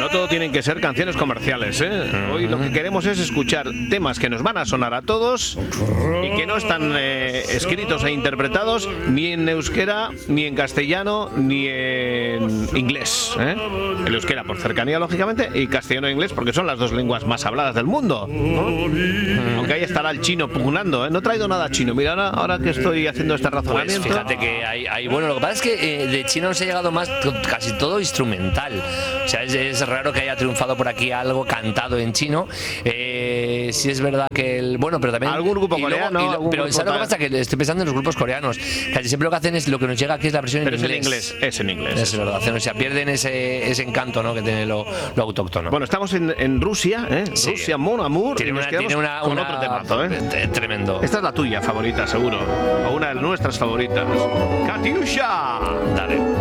no todo tienen que ser canciones comerciales, ¿eh? Hoy lo que queremos es escuchar temas que nos van a sonar a todos y que no están escritos e interpretados ni en euskera, ni en castellano, ni en inglés, ¿eh? El euskera por cercanía, lógicamente, y castellano e inglés porque son las dos lenguas más habladas del mundo, ¿no? Aunque ahí estará el chino pugnando, ¿eh? No he traído nada chino. Mira, ahora que estoy haciendo este razonamiento... Pues fíjate que hay bueno, lo que pasa es que de China nos ha llegado más casi todo instrumental. O sea, es raro que haya triunfado por aquí algo cantado en chino. Sí es verdad que bueno, pero también algún grupo coreano, pero ¿sabes lo que pasa? Que estoy pensando en los grupos coreanos. Casi siempre lo que hacen es lo que nos llega aquí es la versión en inglés. Es en inglés. Es verdad. O sea, pierden ese encanto, ¿no? Que tiene lo autóctono. Bueno, estamos en Rusia, ¿eh? Sí. Rusia, Mon Amour. Tiene otro temazo, ¿eh? Tremendo. Esta es la tuya favorita, seguro. O una de nuestras favoritas. ¡Katyusha! Dale.